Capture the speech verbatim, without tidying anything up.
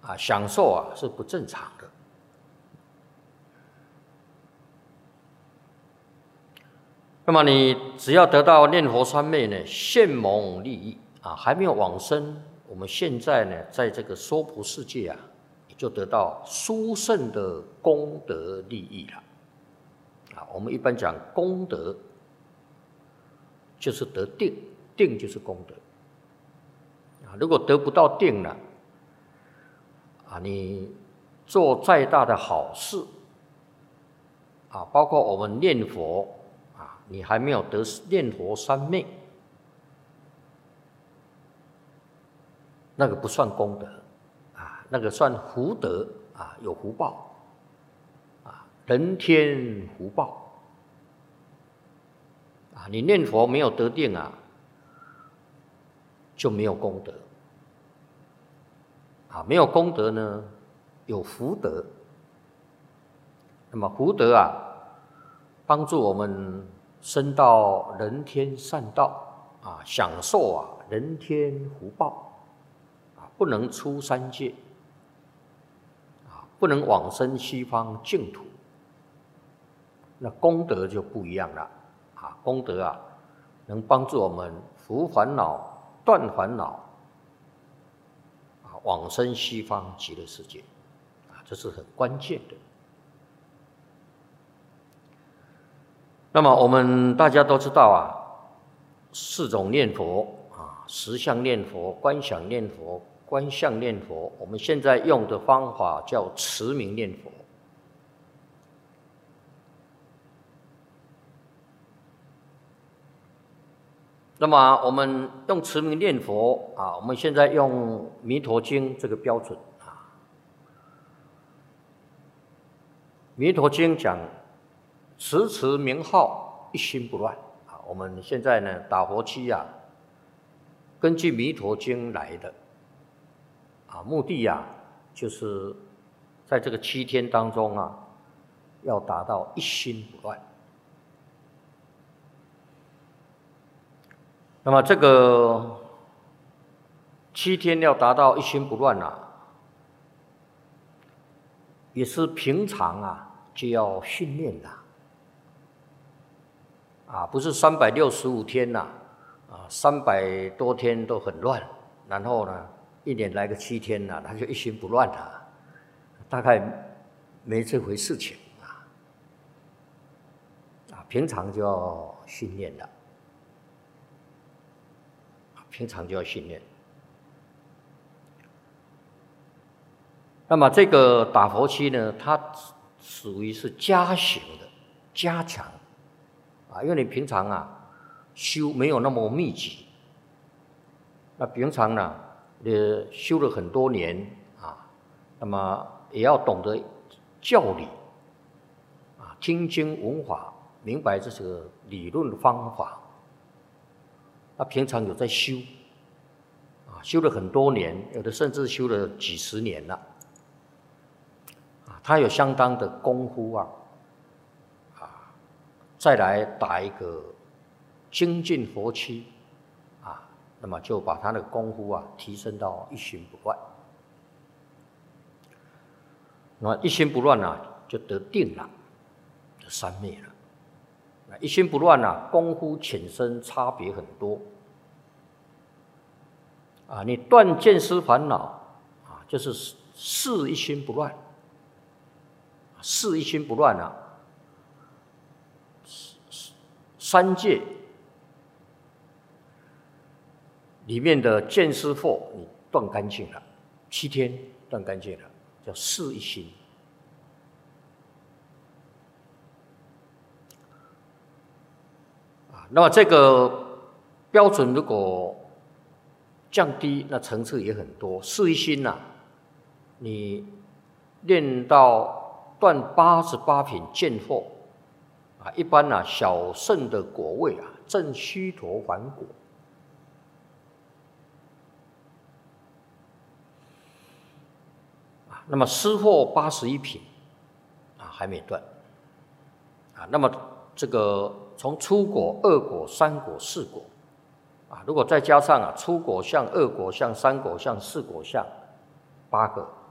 啊，享受啊是不正常的。那么你只要得到念佛三昧呢，现蒙利益啊，还没有往生，我们现在呢，在这个娑婆世界啊，就得到殊胜的功德利益了。啊，我们一般讲功德，就是得定，定就是功德。啊，如果得不到定了，啊，你做再大的好事，啊，包括我们念佛。你还没有得念佛三昧，那个不算功德啊，那个算福德啊，有福报啊，人天福报啊。你念佛没有得定啊，就没有功德啊，没有功德呢，有福德。那么福德啊，帮助我们升到人天善道啊，享受啊人天福报啊，不能出三界啊，不能往生西方净土。那功德就不一样了啊，功德啊能帮助我们伏烦恼、断烦恼啊，往生西方极乐世界啊，这是很关键的。那么我们大家都知道啊，四种念佛啊，实相念佛、观想念佛、观相念佛。我们现在用的方法叫持名念佛。那么我们用持名念佛啊，我们现在用《弥陀经》这个标准啊，《弥陀经》讲。持持名号，一心不乱啊！我们现在呢，打佛七啊，根据《弥陀经》来的啊，目的啊，就是在这个七天当中啊，要达到一心不乱。那么这个七天要达到一心不乱啊，也是平常啊就要训练的。啊，不是三百六十五天呐、啊，啊，三百多天都很乱，然后呢，一年来个七天呐、啊，他就一心不乱了，大概没这回事情啊。啊，平常就要训练的，平常就要训练。那么这个打佛七呢，它属于是加行的，加强。啊，因为你平常啊修没有那么密集，那平常呢，呃，修了很多年啊，那么也要懂得教理啊，听经闻法，明白这个理论方法。那平常有在修啊，修了很多年，有的甚至修了几十年了啊，他有相当的功夫啊。再来打一个精进佛七啊，那么就把他的功夫啊提升到一心不乱。那么一心不乱啊，就得定了，得三昧了。那一心不乱啊，功夫浅深差别很多啊。你断见思烦恼啊，就是事一心不乱，事一心不乱啊。三界里面的见思惑你断干净了，七天断干净了，叫事一心。啊，那么这个标准如果降低，那层次也很多。事一心呐、啊，你练到断八十八品见惑。啊，一般呢、啊，小圣的果位啊，正须陀洹果。啊，那么失惑八十一品，啊，还没断。啊，那么这个从初果、二果、三果、四果，啊，如果再加上啊，初果相、二果相、三果相、四果相，八个。